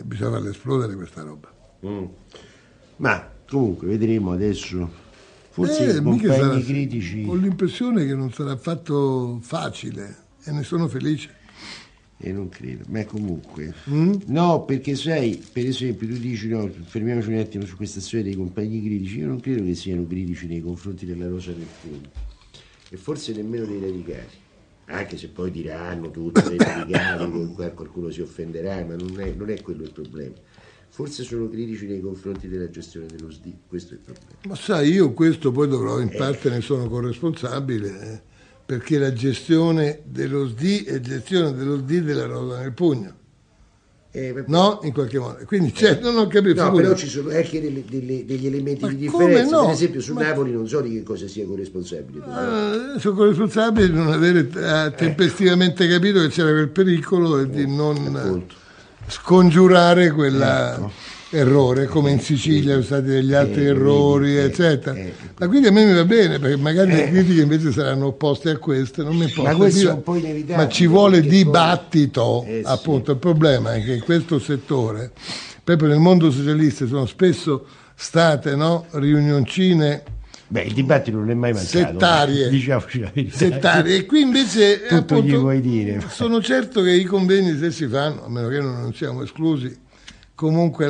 Bisogna farla esplodere questa roba. Ma comunque vedremo adesso, forse i compagni critici. Ho l'impressione che non sarà affatto facile e ne sono felice. E non credo, ma comunque no, perché sai, per esempio tu dici no, fermiamoci un attimo su questa storia dei compagni critici. Io non credo che siano critici nei confronti della Rosa nel Pugno e forse nemmeno dei radicali, anche se poi diranno tutti dei radicali, qualcuno si offenderà, ma non è quello il problema. Forse sono critici nei confronti della gestione dello SDI, questo è il problema. Ma sai, io questo poi dovrò, in parte ne sono corresponsabile, perché la gestione dello SDI è gestione dello SDI della Rosa nel Pugno. No, in qualche modo. Quindi non ho capito. No, però ci sono anche degli elementi di differenza. No? Per esempio su Napoli non so di che cosa sia corresponsabile. Sono corresponsabile di non avere tempestivamente capito che c'era quel pericolo e di non scongiurare quella errore, come in Sicilia sono stati degli altri errori, eccetera. Ma quindi a me mi va bene, perché magari le critiche invece saranno opposte a queste, non mi importa. Ma questo è un po' inevitabile. Ma ci vuole dibattito, appunto. Il problema è che in questo settore, proprio nel mondo socialista, sono spesso state riunioncine. Beh, il dibattito non è mai mancato. Settarie. Diciamoci la verità. Settarie. E qui invece tutto appunto, gli vuoi dire. Sono certo che i convegni, se si fanno, a meno che non siamo esclusi, comunque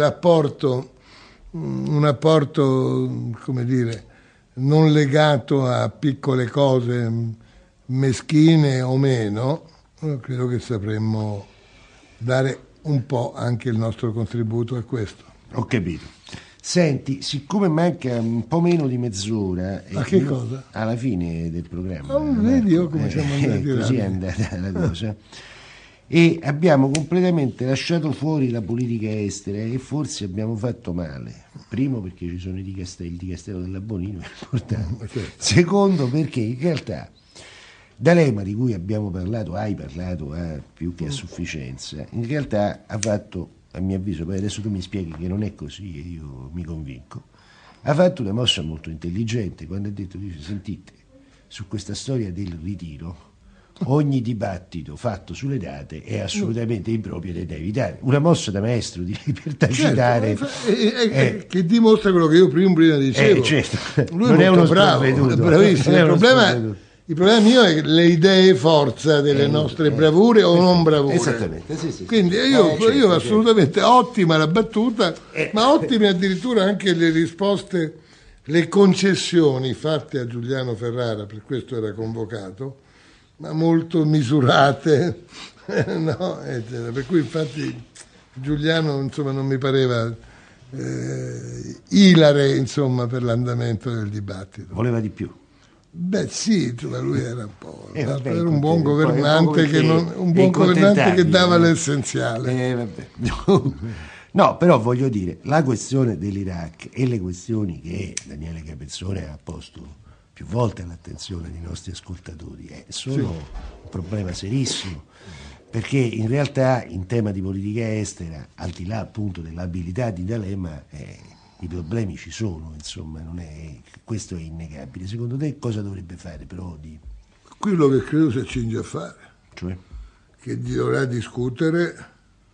un apporto, come dire, non legato a piccole cose meschine o meno, credo che sapremmo dare un po' anche il nostro contributo a questo. Ho capito. Senti, siccome manca un po' meno di mezz'ora... Ma che cosa? Alla fine del programma. Vedi come siamo andati così è andata la cosa. E abbiamo completamente lasciato fuori la politica estera e forse abbiamo fatto male. Primo perché ci sono il Castello della Bonino, è importante. Secondo perché in realtà D'Alema, di cui hai parlato più che a sufficienza, in realtà ha fatto, a mio avviso, poi adesso tu mi spieghi che non è così e io mi convinco, ha fatto una mossa molto intelligente quando ha detto, sentite, su questa storia del ritiro ogni dibattito fatto sulle date è assolutamente improprio ed è da evitare. Una mossa da maestro, direi, per tacitare. Che dimostra quello che io prima dicevo. Certo. Lui non è uno bravo, è bravissimo. Il problema mio è le idee forza delle nostre bravure o non bravure. Esattamente, sì. Quindi io assolutamente ottima la battuta, ma ottime addirittura anche le risposte, le concessioni fatte a Giuliano Ferrara, per questo era convocato, ma molto misurate, no? Per cui infatti Giuliano non mi pareva ilare per l'andamento del dibattito. Voleva di più. Beh sì, lui era un po' era un buon governante che dava l'essenziale. No, però voglio dire, la questione dell'Iraq e le questioni che Daniele Capezzone ha posto più volte all'attenzione dei nostri ascoltatori sono un problema serissimo, perché in realtà in tema di politica estera, al di là appunto dell'abilità di D'Alema, i problemi ci sono, questo è innegabile. Secondo te cosa dovrebbe fare Prodi? Quello che credo si accinge a fare, cioè? Che dovrà discutere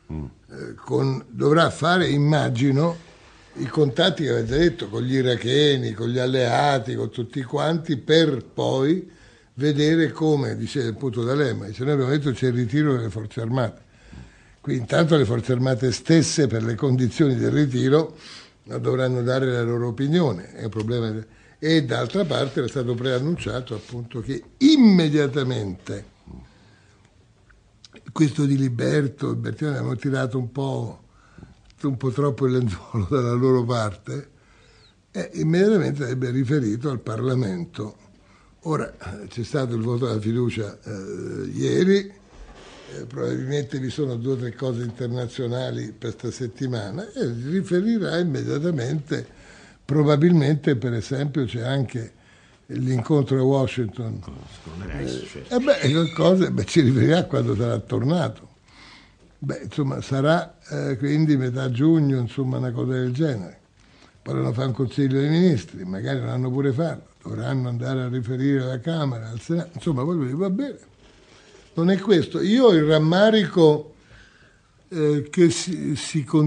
dovrà fare, immagino, i contatti che avete detto con gli iracheni, con gli alleati, con tutti quanti, per poi vedere come, dice appunto D'Alema, noi abbiamo detto c'è il ritiro delle forze armate, quindi intanto le forze armate stesse per le condizioni del ritiro dovranno dare la loro opinione, è un problema. E d'altra parte era stato preannunciato appunto che immediatamente questo di Bertione hanno tirato un po' troppo il lenzuolo dalla loro parte e immediatamente avrebbe riferito al Parlamento. Ora c'è stato il voto della fiducia ieri, probabilmente vi sono 2 o 3 cose internazionali per questa settimana e riferirà immediatamente, probabilmente per esempio c'è anche l'incontro a Washington con ci riferirà quando sarà tornato. Sarà quindi metà giugno, una cosa del genere. Poi non fa un Consiglio dei Ministri, magari non hanno pure farlo, dovranno andare a riferire alla Camera, al Senato, va bene. Non è questo. Io ho il rammarico che si